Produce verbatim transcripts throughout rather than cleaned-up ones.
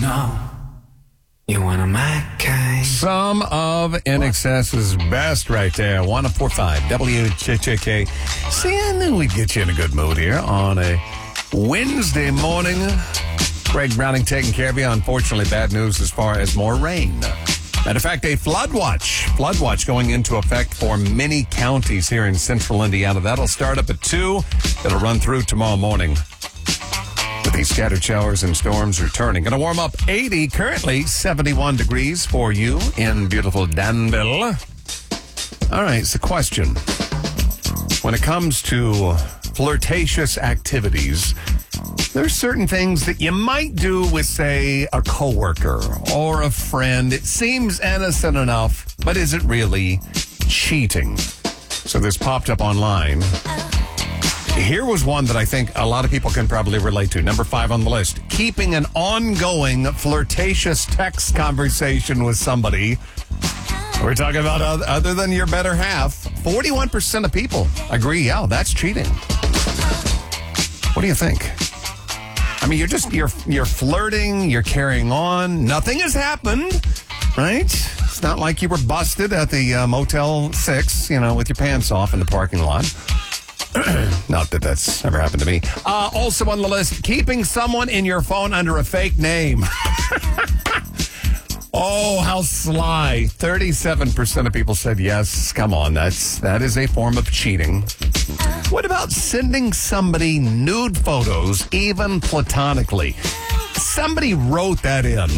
know you one of my kind. Some of N X S's best right there. one oh four point five W J J K. See, I knew we'd get you in a good mood here on a Wednesday morning. Greg Browning taking care of you. Unfortunately, bad news as far as more rain. Matter of fact, a flood watch. Flood watch going into effect for many counties here in central Indiana. That'll start up at two. It'll run through tomorrow morning. With these scattered showers and storms returning. Going to warm up eighty, currently seventy-one degrees for you in beautiful Danville. All right, it's a question. When it comes to flirtatious activities, there's certain things that you might do with, say, a coworker or a friend. It seems innocent enough, but is it really cheating? So this popped up online. Here was one that I think a lot of people can probably relate to. Number five on the list. Keeping an ongoing flirtatious text conversation with somebody. We're talking about other than your better half. forty-one percent of people agree, yeah, that's cheating. What do you think? I mean, you're just, you're, you're flirting, you're carrying on. Nothing has happened, right? It's not like you were busted at the uh, Motel six, you know, with your pants off in the parking lot. Not that that's ever happened to me. Uh, also on the list, keeping someone in your phone under a fake name. Oh, how sly. thirty-seven percent of people said yes. Come on, that's that is a form of cheating. What about sending somebody nude photos, even platonically? Somebody wrote that in.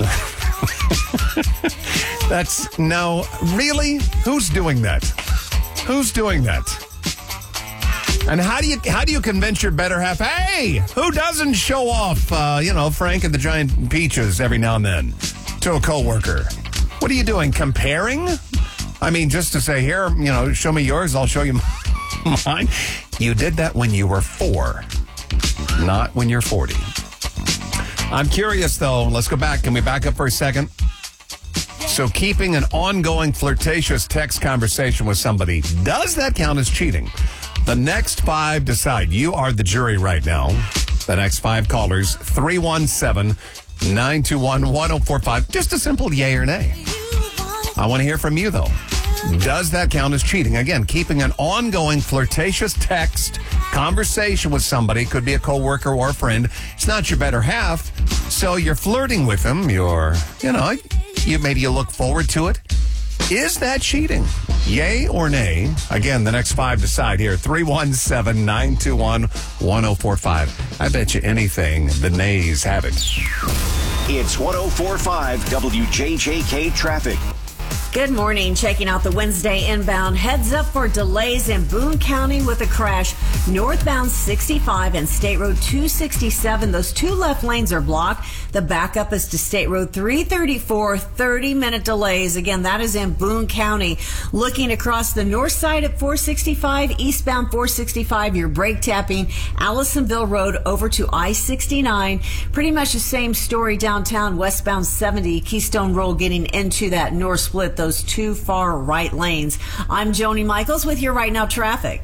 That's, no, really? Who's doing that? Who's doing that? And how do you how do you convince your better half, hey, who doesn't show off, uh, you know, Frank and the Giant Peaches every now and then to a coworker? What are you doing, comparing? I mean, just to say, here, you know, show me yours, I'll show you mine. You did that when you were four, not when you're forty. I'm curious, though. Let's go back. Can we back up for a second? So keeping an ongoing flirtatious text conversation with somebody, does that count as cheating? The next five decide. You are the jury right now. The next five callers, three one seven, nine two one, one oh four five. Just a simple yay or nay. I want to hear from you, though. Does that count as cheating? Again, keeping an ongoing flirtatious text conversation with somebody, could be a coworker or a friend. It's not your better half, so you're flirting with them. You're, you know, you maybe you look forward to it. Is that cheating? Yay or nay? Again, the next five decide here. three one seven, nine two one, one oh four five. I bet you anything the nays have it. It's one oh four point five W J J K traffic. Good morning. Checking out the Wednesday inbound. Heads up for delays in Boone County with a crash. Northbound sixty-five and State Road two sixty-seven. Those two left lanes are blocked. The backup is to State Road three thirty-four. thirty-minute delays. Again, that is in Boone County. Looking across the north side at four sixty-five, eastbound four sixty-five, you're brake tapping Allisonville Road over to I sixty-nine. Pretty much the same story downtown, westbound seventy, Keystone Road getting into that north split. Those two far right lanes. I'm Joni Michaels with your Right Now traffic.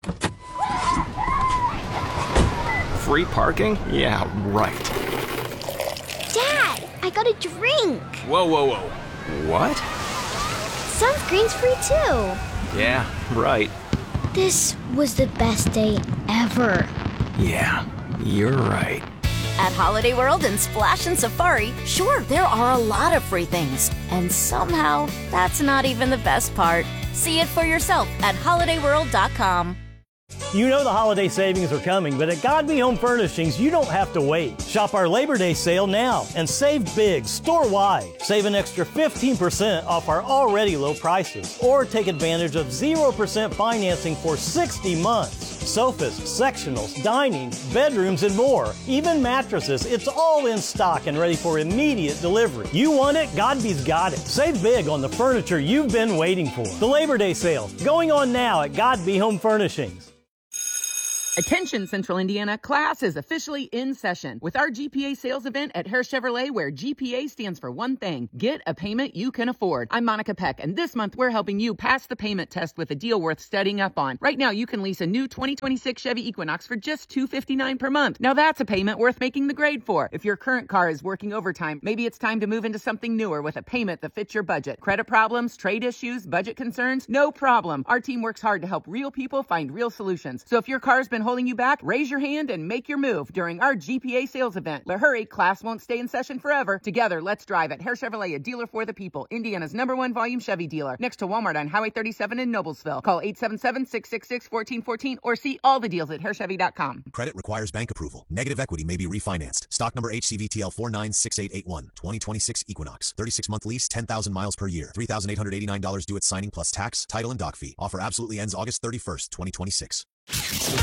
Free parking? Yeah, right. Dad, I got a drink. Whoa, whoa, whoa. What? Sunscreen's free too. Yeah, right. This was the best day ever. Yeah, you're right. At Holiday World and Splash and Safari, sure, there are a lot of free things. And somehow, that's not even the best part. See it for yourself at holiday world dot com. You know the holiday savings are coming, but at Godby Home Furnishings, you don't have to wait. Shop our Labor Day sale now and save big store-wide. Save an extra fifteen percent off our already low prices. Or take advantage of zero percent financing for sixty months. Sofas, sectionals, dining, bedrooms, and more. Even mattresses, it's all in stock and ready for immediate delivery. You want it? Godby's got it. Save big on the furniture you've been waiting for. The Labor Day sale, going on now at Godby Home Furnishings. Attention Central Indiana, class is officially in session with our G P A sales event at Hare Chevrolet, where G P A stands for one thing: get a payment you can afford. I'm Monica Peck, and this month we're helping you pass the payment test with a deal worth studying up on. Right now you can lease a new twenty twenty-six Chevy Equinox for just two hundred fifty-nine dollars per month. Now that's a payment worth making the grade for. If your current car is working overtime, maybe it's time to move into something newer with a payment that fits your budget. Credit problems, trade issues, budget concerns? No problem. Our team works hard to help real people find real solutions. So if your car's been holding you back, raise your hand and make your move during our G P A sales event. But hurry, class won't stay in session forever. Together, let's drive at Hare Chevrolet, a dealer for the people. Indiana's number one volume Chevy dealer. Next to Walmart on Highway thirty-seven in Noblesville. Call eight seven seven, six six six, one four one four or see all the deals at hare chevy dot com. Credit requires bank approval. Negative equity may be refinanced. Stock number H C V T L four nine six eight eight one. twenty twenty-six Equinox. thirty-six month lease, ten thousand miles per year. three thousand eight hundred eighty-nine dollars due at signing plus tax, title, and dock fee. Offer absolutely ends August thirty-first, twenty twenty-six.